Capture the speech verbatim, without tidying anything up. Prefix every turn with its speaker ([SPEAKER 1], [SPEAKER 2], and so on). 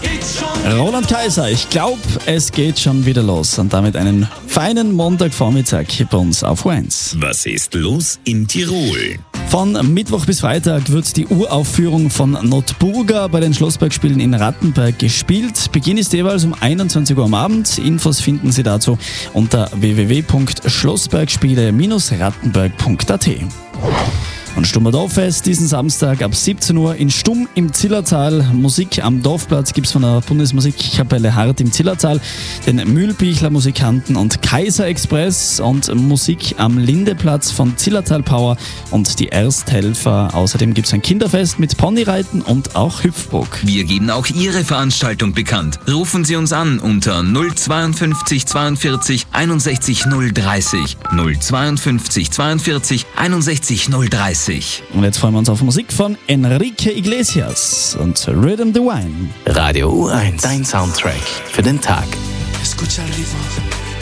[SPEAKER 1] Roland Kaiser, ich glaube, es geht schon wieder los. Und damit einen feinen Montagvormittag bei uns auf U eins.
[SPEAKER 2] Was ist los in Tirol?
[SPEAKER 1] Von Mittwoch bis Freitag wird die Uraufführung von Notburga bei den Schlossbergspielen in Rattenberg gespielt. Beginn ist jeweils um einundzwanzig Uhr am Abend. Infos finden Sie dazu unter w w w punkt schlossbergspiele Bindestrich rattenberg punkt a t. Und Stummer Dorffest diesen Samstag ab siebzehn Uhr in Stumm im Zillertal. Musik am Dorfplatz gibt es von der Bundesmusikkapelle Hart im Zillertal, den Mühlbichler Musikanten und Kaiser Express und Musik am Lindeplatz von Zillertal Power und die Ersthelfer. Außerdem gibt es ein Kinderfest mit Ponyreiten und auch Hüpfburg.
[SPEAKER 3] Wir geben auch Ihre Veranstaltung bekannt. Rufen Sie uns an unter null zweiundfünfzig zweiundvierzig einundsechzig null dreißig. null zweiundfünfzig zweiundvierzig einundsechzig null dreißig.
[SPEAKER 1] Und jetzt freuen wir uns auf Musik von Enrique Iglesias und Rhythm the Wine.
[SPEAKER 4] Radio U eins, dein Soundtrack für den Tag.
[SPEAKER 5] Escucha el ritmo